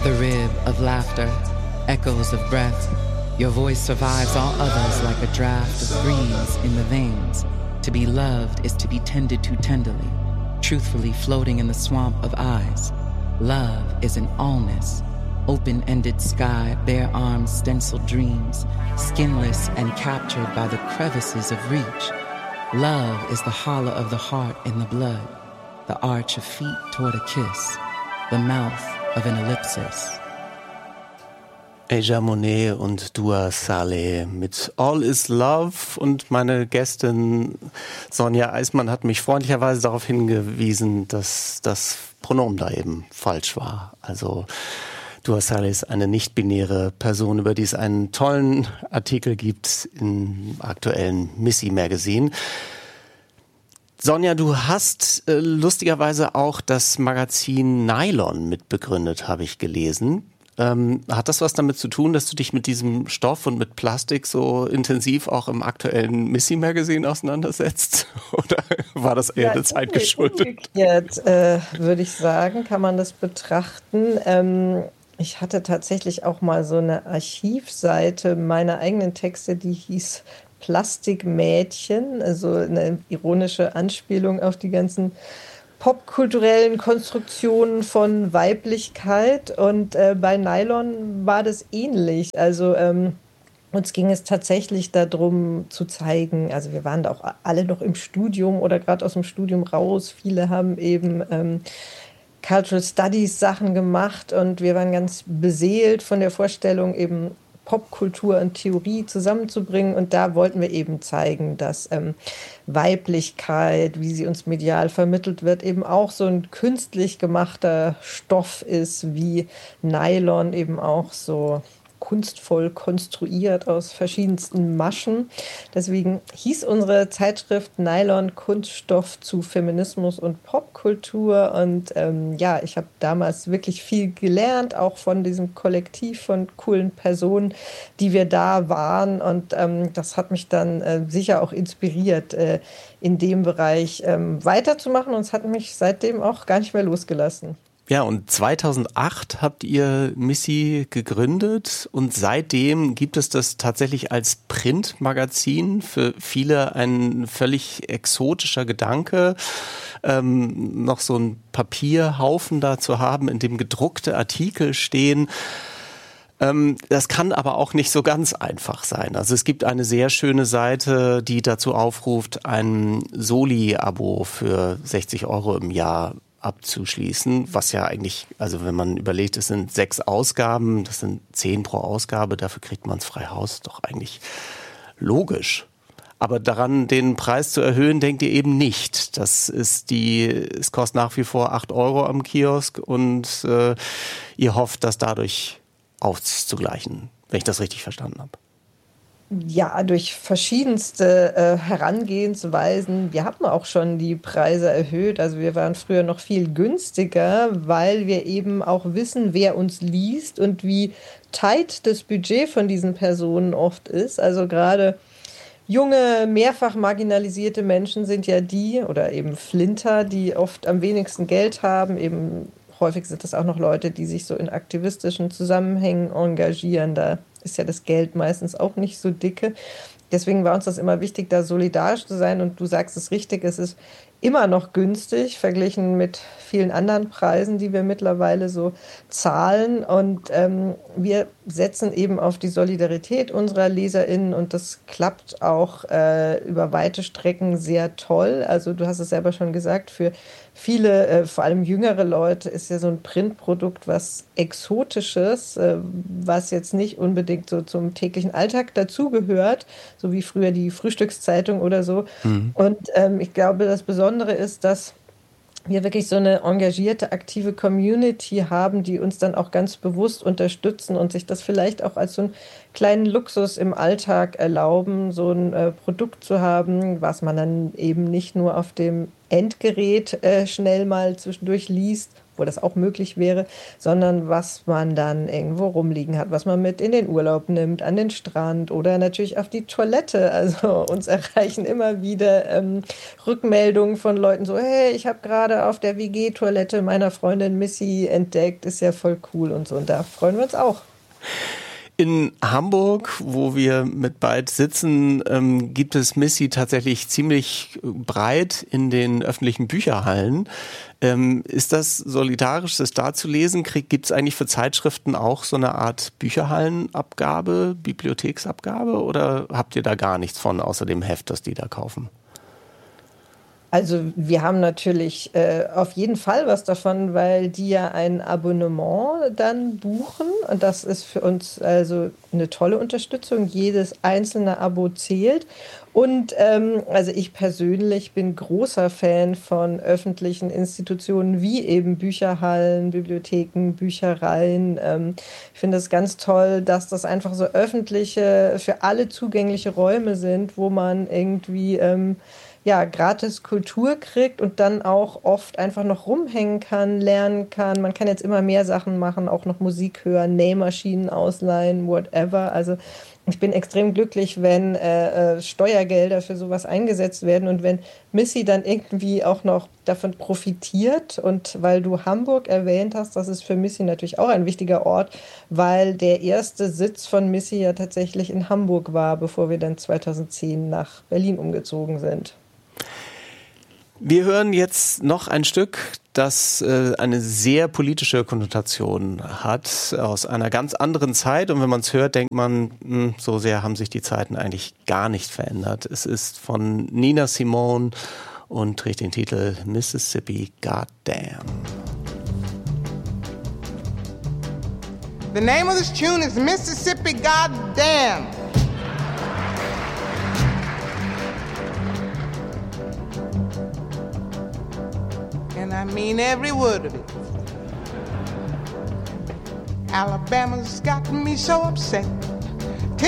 the rib of laughter, echoes of breath. Your voice survives all others like a draft of breeze in the veins. To be loved is to be tended to tenderly, truthfully floating in the swamp of eyes. Love is an allness, open-ended sky, bare arms, stenciled dreams, skinless and captured by the crevices of reach. Love is the hollow of the heart in the blood, the arch of feet toward a kiss, the mouth of an ellipsis. Aja Monet und Dua Saleh mit All is Love, und meine Gästin Sonja Eismann hat mich freundlicherweise darauf hingewiesen, dass das Pronomen da eben falsch war. Also Dua Saleh ist eine nicht-binäre Person, über die es einen tollen Artikel gibt im aktuellen Missy Magazine. Sonja, du hast lustigerweise auch das Magazin Nylon mitbegründet, habe ich gelesen. Hat das was damit zu tun, dass du dich mit diesem Stoff und mit Plastik so intensiv auch im aktuellen Missy Magazine auseinandersetzt? Oder war das eher der Zeit geschuldet? Umgekehrt, würde ich sagen, kann man das betrachten. Ich hatte tatsächlich auch mal so eine Archivseite meiner eigenen Texte, die hieß Plastikmädchen, also eine ironische Anspielung auf die ganzen popkulturellen Konstruktionen von Weiblichkeit, und bei Nylon war das ähnlich. Also uns ging es tatsächlich darum zu zeigen, also wir waren da auch alle noch im Studium oder gerade aus dem Studium raus, viele haben eben Cultural Studies Sachen gemacht, und wir waren ganz beseelt von der Vorstellung, eben Popkultur und Theorie zusammenzubringen. Und da wollten wir eben zeigen, dass Weiblichkeit, wie sie uns medial vermittelt wird, eben auch so ein künstlich gemachter Stoff ist, wie Nylon eben auch so kunstvoll konstruiert aus verschiedensten Maschen. Deswegen hieß unsere Zeitschrift Nylon Kunststoff zu Feminismus und Popkultur. Und ja, ich habe damals wirklich viel gelernt, auch von diesem Kollektiv von coolen Personen, die wir da waren. Und das hat mich dann sicher auch inspiriert, in dem Bereich weiterzumachen. Und es hat mich seitdem auch gar nicht mehr losgelassen. Ja, und 2008 habt ihr Missy gegründet, und seitdem gibt es das tatsächlich als Printmagazin. Für viele ein völlig exotischer Gedanke, noch so ein Papierhaufen da zu haben, in dem gedruckte Artikel stehen. Das kann aber auch nicht so ganz einfach sein. Also es gibt eine sehr schöne Seite, die dazu aufruft, ein Soli-Abo für 60 € im Jahr abzuschließen, was ja eigentlich, also wenn man überlegt, es sind 6 Ausgaben, das sind 10 pro Ausgabe, dafür kriegt man es frei Haus, doch eigentlich logisch. Aber daran, den Preis zu erhöhen, denkt ihr eben nicht. Es kostet nach wie vor 8 € am Kiosk, und ihr hofft, das dadurch auszugleichen, wenn ich das richtig verstanden habe. Ja, durch verschiedenste Herangehensweisen. Wir hatten auch schon die Preise erhöht. Also wir waren früher noch viel günstiger, weil wir eben auch wissen, wer uns liest und wie tight das Budget von diesen Personen oft ist. Also gerade junge, mehrfach marginalisierte Menschen sind ja die, oder eben Flinter, die oft am wenigsten Geld haben. Eben häufig sind das auch noch Leute, die sich so in aktivistischen Zusammenhängen engagieren. Da ist ja das Geld meistens auch nicht so dicke. Deswegen war uns das immer wichtig, da solidarisch zu sein. Und du sagst es richtig, es ist immer noch günstig, verglichen mit vielen anderen Preisen, die wir mittlerweile so zahlen. Und wir setzen eben auf die Solidarität unserer LeserInnen, und das klappt auch über weite Strecken sehr toll. Also du hast es selber schon gesagt, für viele, vor allem jüngere Leute, ist ja so ein Printprodukt was Exotisches, was jetzt nicht unbedingt so zum täglichen Alltag dazugehört, so wie früher die Frühstückszeitung oder so. Mhm. Und ich glaube, das Besondere ist, dass wir wirklich so eine engagierte, aktive Community haben, die uns dann auch ganz bewusst unterstützen und sich das vielleicht auch als so einen kleinen Luxus im Alltag erlauben, so ein Produkt zu haben, was man dann eben nicht nur auf dem Endgerät schnell mal zwischendurch liest wo das auch möglich wäre, sondern was man dann irgendwo rumliegen hat, was man mit in den Urlaub nimmt, an den Strand oder natürlich auf die Toilette. Also uns erreichen immer wieder Rückmeldungen von Leuten so, hey, ich habe gerade auf der WG-Toilette meiner Freundin Missy entdeckt, ist ja voll cool und so. Und da freuen wir uns auch. In Hamburg, wo wir mit Byte sitzen, gibt es Missy tatsächlich ziemlich breit in den öffentlichen Bücherhallen. Ist das solidarisch, das da zu lesen? Gibt es eigentlich für Zeitschriften auch so eine Art Bücherhallenabgabe, Bibliotheksabgabe oder habt ihr da gar nichts von, außer dem Heft, das die da kaufen? Also wir haben natürlich auf jeden Fall was davon, weil die ja ein Abonnement dann buchen und das ist für uns also eine tolle Unterstützung. Jedes einzelne Abo zählt und also ich persönlich bin großer Fan von öffentlichen Institutionen wie eben Bücherhallen, Bibliotheken, Büchereien. Ich finde es ganz toll, dass das einfach so öffentliche, für alle zugängliche Räume sind, wo man irgendwie gratis Kultur kriegt und dann auch oft einfach noch rumhängen kann, lernen kann. Man kann jetzt immer mehr Sachen machen, auch noch Musik hören, Nähmaschinen ausleihen, whatever. Also ich bin extrem glücklich, wenn Steuergelder für sowas eingesetzt werden und wenn Missy dann irgendwie auch noch davon profitiert. Und weil du Hamburg erwähnt hast, das ist für Missy natürlich auch ein wichtiger Ort, weil der erste Sitz von Missy ja tatsächlich in Hamburg war, bevor wir dann 2010 nach Berlin umgezogen sind. Wir hören jetzt noch ein Stück, das eine sehr politische Konnotation hat, aus einer ganz anderen Zeit. Und wenn man es hört, denkt man, so sehr haben sich die Zeiten eigentlich gar nicht verändert. Es ist von Nina Simone und trägt den Titel Mississippi Goddamn. The name of this tune is Mississippi Goddamn. And I mean every word of it. Alabama's got me so upset.